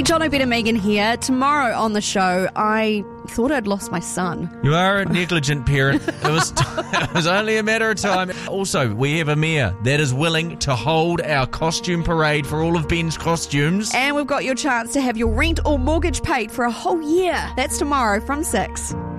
John O'Better, Megan here. Tomorrow on the show, I thought I'd lost my son. You are a negligent parent. It was only a matter of time. Also, we have a mayor that is willing to hold our costume parade for all of Ben's costumes. And we've got your chance to have your rent or mortgage paid for a whole year. That's tomorrow from 6.